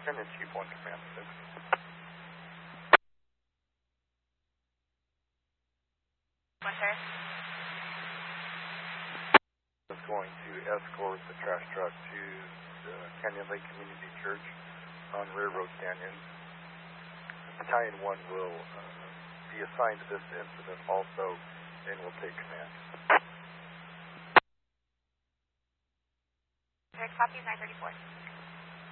Union Chief 1 Command 6. One, sir. Is going to escort the trash truck to the Canyon Lake Community Church on Railroad Canyon. Battalion 1 will be assigned to this incident also and will take command. Sir, copy 934.